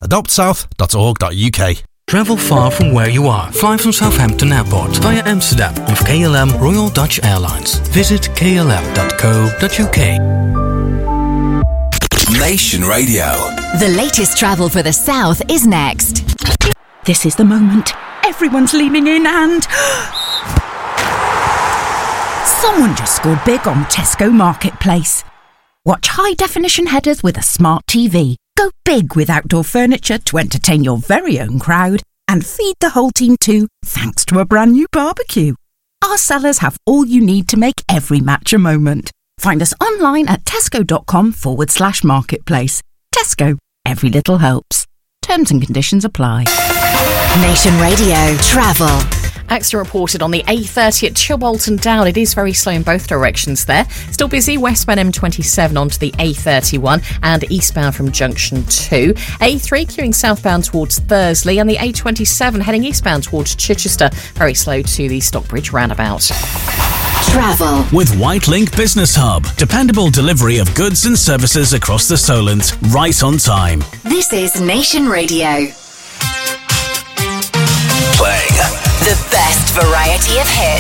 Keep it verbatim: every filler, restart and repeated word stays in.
adopt south dot org dot U K. Travel far from where you are. Fly from Southampton Airport via Amsterdam with K L M Royal Dutch Airlines. Visit k l m dot co dot u k. Nation Radio. The latest travel for the South is next. This is the moment. Everyone's leaning in and... someone just scored big on Tesco Marketplace. Watch high-definition headers with a smart T V. Go big with outdoor furniture to entertain your very own crowd and feed the whole team too, thanks to a brand new barbecue. Our sellers have all you need to make every match a moment. Find us online at tesco.com forward slash marketplace. Tesco, every little helps. Terms and conditions apply. Nation Radio Travel. Accident reported on the A thirty at Chilbolton Down. It is very slow in both directions there. Still busy westbound M twenty-seven onto the A thirty-one and eastbound from Junction two. A three queuing southbound towards Thursley and the A twenty-seven heading eastbound towards Chichester. Very slow to the Stockbridge roundabout. Travel with Whitelink Business Hub. Dependable delivery of goods and services across the Solent, right on time. This is Nation Radio. Playing the best variety of hits.